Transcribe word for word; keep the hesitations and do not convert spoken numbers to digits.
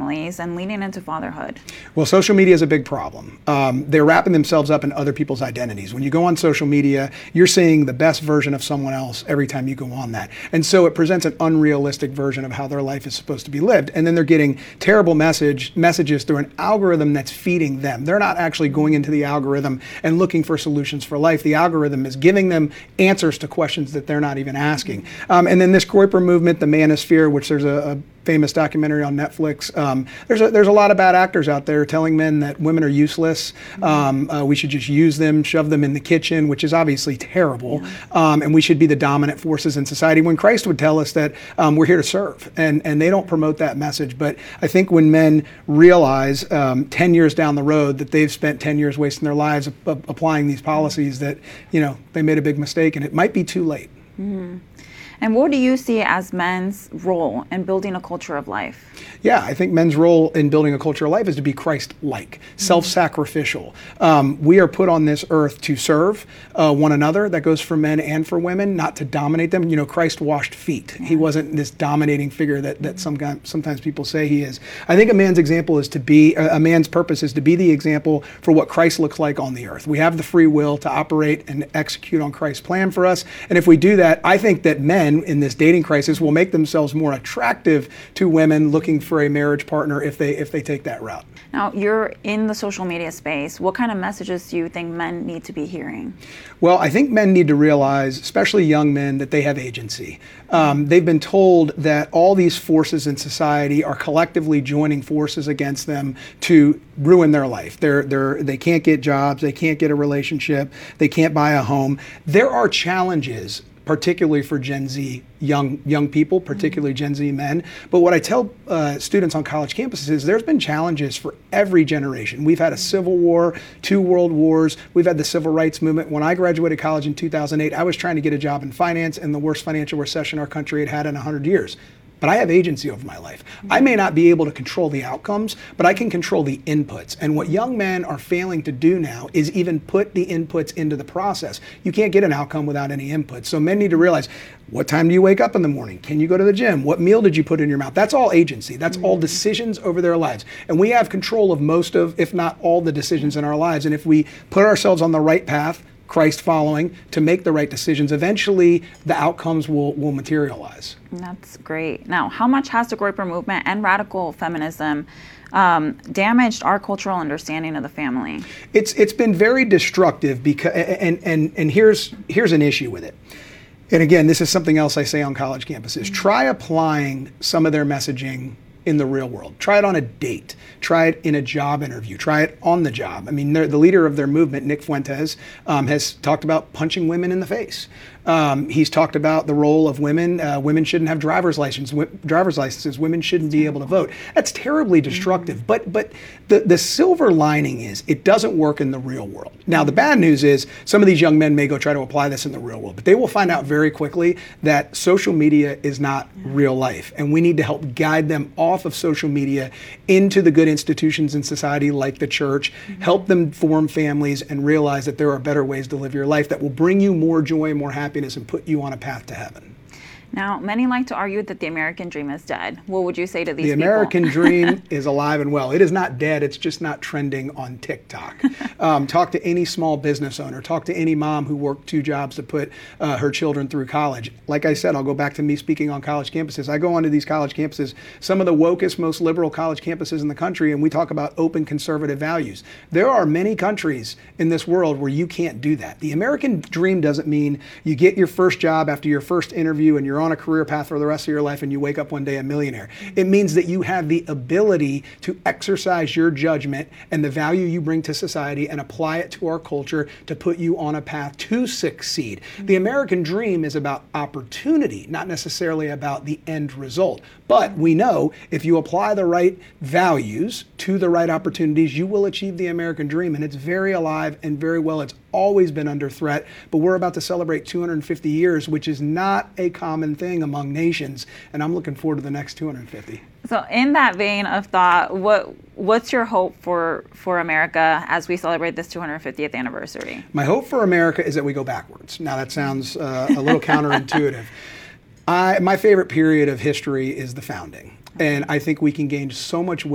families and leading into fatherhood? Well, social media is a big problem. Um, they're wrapping themselves up in other people's identities. When you go on social media, you're seeing the best version of someone else every time you go on that. And so it presents an unrealistic version of how their life is supposed to be lived. And then they're getting terrible message messages through an algorithm that's feeding them. They're not actually going into the algorithm and looking for solutions for life. The algorithm is giving them answers to questions that they're not even asking. Um, and then this Kuiper movement, the manosphere, which there's a, a famous documentary on Netflix. Um, there's a, there's a lot of bad actors out there telling men that women are useless. Um, uh, we should just use them, shove them in the kitchen, which is obviously terrible. Yeah. Um, and we should be the dominant forces in society, when Christ would tell us that um, we're here to serve. And, and they don't promote that message. But I think when men realize um, ten years down the road that they've spent ten years wasting their lives a- a- applying these policies, that, you know, they made a big mistake and it might be too late. Mm-hmm. And what do you see as men's role in building a culture of life? Yeah, I think men's role in building a culture of life is to be Christ-like, mm-hmm. self-sacrificial. Um, we are put on this earth to serve uh, one another. That goes for men and for women, not to dominate them. You know, Christ washed feet. Yeah. He wasn't this dominating figure that, that some guy, sometimes people say he is. I think a man's example is to be, a man's purpose is to be the example for what Christ looks like on the earth. We have the free will to operate and execute on Christ's plan for us. And if we do that, I think that men in this dating crisis will make themselves more attractive to women looking for a marriage partner if they if they take that route. Now, you're in the social media space. What kind of messages do you think men need to be hearing? Well, I think men need to realize, especially young men, that they have agency. Um, they've been told that all these forces in society are collectively joining forces against them to ruin their life. They're, they're, they can't get jobs, they can't get a relationship, they can't buy a home. There are challenges, particularly for Gen Z young young people, particularly Gen Z men. But what I tell uh, students on college campuses is there's been challenges for every generation. We've had a civil war, two world wars, we've had the civil rights movement. When I graduated college in two thousand eight, I was trying to get a job in finance in the worst financial recession our country had had in one hundred years. But I have agency over my life. I may not be able to control the outcomes, but I can control the inputs. And what young men are failing to do now is even put the inputs into the process. You can't get an outcome without any input. So men need to realize, what time do you wake up in the morning? Can you go to the gym? What meal did you put in your mouth? That's all agency. That's all decisions over their lives. And we have control of most of, if not all, the decisions in our lives. And if we put ourselves on the right path, Christ following, to make the right decisions, eventually the outcomes will, will materialize. That's great. Now, how much has the Kuiper movement and radical feminism um, damaged our cultural understanding of the family? It's it's been very destructive, because and and and here's here's an issue with it. And again, this is something else I say on college campuses. Mm-hmm. Try applying some of their messaging in the real world. Try it on a date. Try it in a job interview. Try it on the job. I mean, the leader of their movement, Nick Fuentes, um, has talked about punching women in the face. Um, he's talked about the role of women. Uh, women shouldn't have driver's licenses. W- driver's licenses. Women shouldn't be able to vote. That's terribly destructive. Mm-hmm. But but the the silver lining is it doesn't work in the real world. Now the bad news is some of these young men may go try to apply this in the real world, but they will find out very quickly that social media is not real life, and we need to help guide them off of social media into the good institutions in society like the church. Mm-hmm. Help them form families and realize that there are better ways to live your life that will bring you more joy, more happiness, and put you on a path to heaven. Now, many like to argue that the American dream is dead. What would you say to these the people? The American dream is alive and well. It is not dead. It's just not trending on TikTok. Um, talk to any small business owner. Talk to any mom who worked two jobs to put uh, her children through college. Like I said, I'll go back to me speaking on college campuses. I go onto these college campuses, some of the wokest, most liberal college campuses in the country, and we talk about open conservative values. There are many countries in this world where you can't do that. The American dream doesn't mean you get your first job after your first interview and you're on a career path for the rest of your life and you wake up one day a millionaire. It means that you have the ability to exercise your judgment and the value you bring to society and apply it to our culture to put you on a path to succeed. Mm-hmm. The American dream is about opportunity, not necessarily about the end result. But we know if you apply the right values to the right opportunities, you will achieve the American dream. And it's very alive and very well. It's always been under threat, but we're about to celebrate two hundred fifty years, which is not a common thing among nations. And I'm looking forward to the next two hundred fifty. So in that vein of thought, what what's your hope for, for America as we celebrate this two hundred fiftieth anniversary? My hope for America is that we go backwards. Now that sounds uh, a little counterintuitive. I, my favorite period of history is the founding. And I think we can gain so much